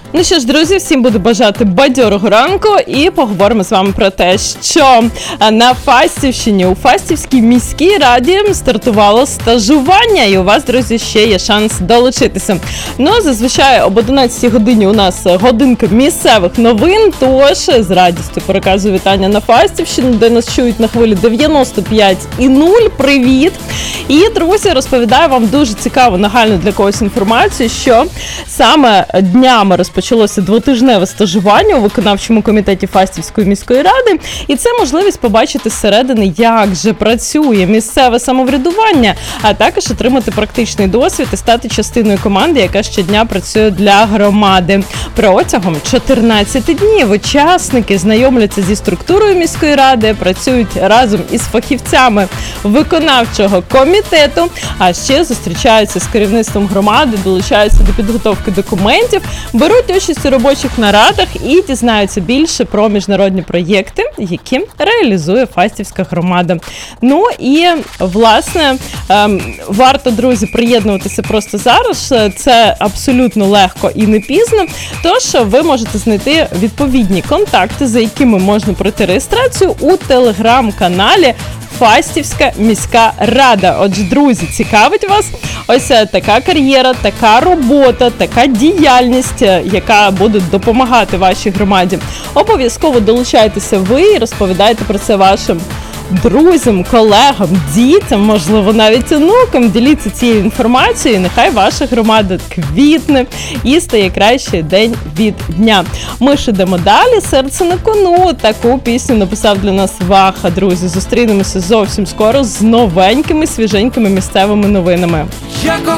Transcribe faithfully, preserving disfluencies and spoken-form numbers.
Ну що ж, друзі, всім буду бажати бадьорого ранку і поговоримо з вами про те, що на Фастівщині, у Фастівській міській раді стартувало стажування, і у вас, друзі, ще є шанс долучитися. Ну, зазвичай об одинадцятій годині у нас годинка місцевих новин, тож з радістю переказую вітання на Фастівщину, де нас чують на хвилі дев'яносто п'ять і нуль. Привіт! І, друзі, розповідаю вам дуже цікаву, нагальну для когось інформацію, що саме днями розпочалося двотижневе стажування у виконавчому комітеті Фастівської міської ради, і це можливість побачити зсередини, як же працює місцеве самоврядування, а також отримати практичний досвід і стати частиною команди, яка щодня працює для громади. Протягом чотирнадцяти днів учасники знайомляться зі структурою міської ради, працюють разом із фахівцями виконавчого комітету, а ще зустрічаються з керівництвом громади, долучаються до підготовки документів, беруть участь у робочих нарадах і дізнаються більше про міжнародні проєкти, які реалізує Фастівська громада. Ну і, власне, ем, варто, друзі, приєднуватися просто зараз. Це абсолютно легко і не пізно. Тож ви можете знайти відповідні контакти, за якими можна пройти реєстрацію у телеграм-каналі Фастівська міська рада. Отже, друзі, цікавить вас ось така кар'єра, така робота, така діяльність, яка буде допомагати вашій громаді. Обов'язково долучайтеся ви і розповідайте про це вашим друзям, колегам, дітям, можливо, навіть онукам. Діліться цією інформацією, нехай ваша громада квітне і стає кращий день від дня. Ми ж ідемо далі, серце на кону. Таку пісню написав для нас Ваха, друзі. Зустрінемося зовсім скоро з новенькими, свіженькими місцевими новинами. Я